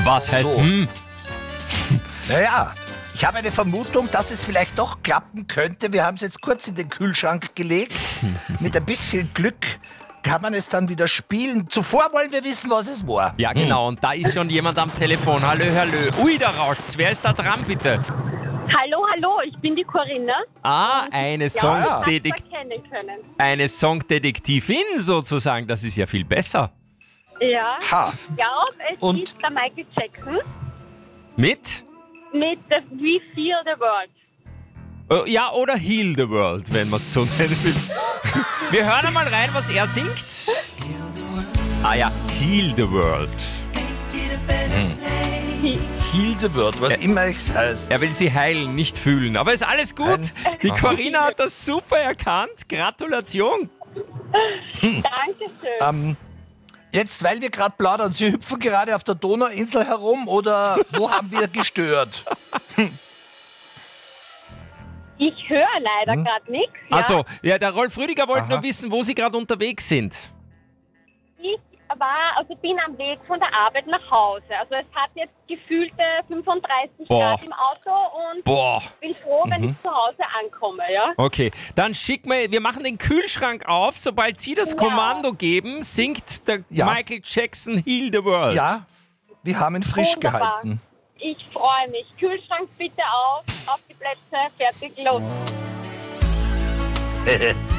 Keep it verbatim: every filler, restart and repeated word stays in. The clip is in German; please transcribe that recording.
Was heißt So. hm? Naja, ich habe eine Vermutung, dass es vielleicht doch klappen könnte. Wir haben es jetzt kurz in den Kühlschrank gelegt. Mit ein bisschen Glück kann man es dann wieder spielen. Zuvor wollen wir wissen, was es war. Ja, genau. Und da ist schon jemand am Telefon. Hallo, hallo. Ui, da rauscht's. Wer ist da dran, bitte? Hallo, hallo, ich bin die Corinna. Ah, eine Ja, ich Songdetek- hab's erkennen können. eine Songdetektivin sozusagen. Das ist ja viel besser. Ja, Ha. ich glaube, es Und? ist der Michael Jackson Mit? mit the We Feel the World. Oh, ja, oder Heal the World, wenn man es so nennen will. Wir hören einmal rein, was er singt. Ah ja, Heal the World. Heal the World, was immer es heißt. Er will sie heilen, nicht fühlen. Aber ist alles gut. Die Corinna hat das super erkannt. Gratulation. Dankeschön. Ähm, jetzt, weil wir gerade plaudern, Sie hüpfen gerade auf der Donauinsel herum oder wo haben wir gestört? Ich höre leider Hm? gerade nichts. Ja. Also, ja, der Rolf Rüdiger wollte Aha. nur wissen, wo Sie gerade unterwegs sind. Ich war, also bin am Weg von der Arbeit nach Hause. Also es hat jetzt gefühlte fünfunddreißig Boah. Grad im Auto und Boah. bin froh, wenn ich zu Hause ankomme, ja. Okay, dann schick mir, wir machen den Kühlschrank auf. Sobald Sie das Ja. Kommando geben, singt der Ja. Michael Jackson Heal the World. Ja, wir haben ihn frisch Wunderbar. gehalten. Ich freue mich. Kühlschrank bitte auf, auf die Plätze, fertig, los.